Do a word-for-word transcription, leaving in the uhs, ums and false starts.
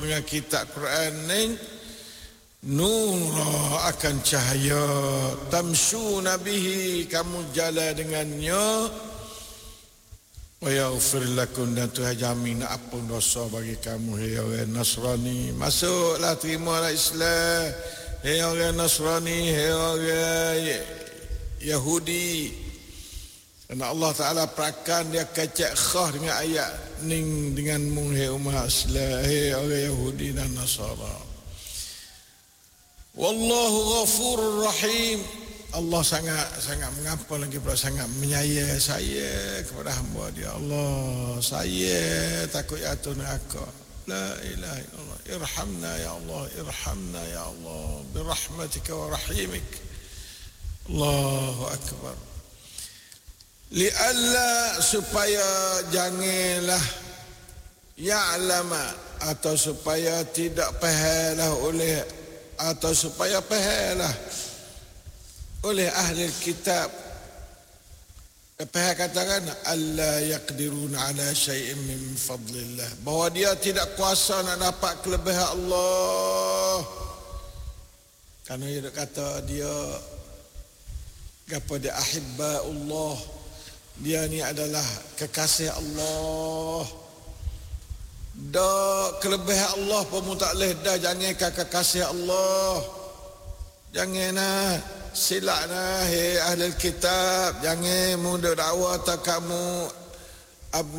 dengan kitab Quran ni nura akan cahaya tamshuna bihi, kamu jalan dengannya, wa yaghfir lakum, dan Tuhan jamin ampun dosa bagi kamu. Hei orang Nasrani, masuklah, terimalah Islam. Hei orang Nasrani, hei orang Yahudi. Karena Allah Ta'ala perakan dia kacak khah dengan ayat ni dengan mu, hei umat Islam, hei orang Yahudi dan Nasara. Wallahu ghafurur rahim. Allah sangat sangat mengampun lagi pula sangat menyayang saya kepada hamba dia. Allah, saya takut jatuh neraka. La ilaha illallah. Irhamna ya Allah, irhamna ya Allah birahmatika wa rahimik. Allahu akbar. Li'alla, supaya janganlah ya'lama, atau supaya tidak fahamlah oleh, atau supaya fahamlah oleh ahli kitab. Faham katakan alla yaqdiruna ala syai'in min fadlillah, bahawa dia tidak kuasa nak dapat kelebihan Allah. Kerana dia kata dia kepada ahibbaullah, dia ni adalah kekasih Allah. Dah kelebihan Allah pun mu tak boleh dah, jangan kekasih Allah. Jangan nak silap nah, hei ahli kitab, jangan mu dakwa tak kamu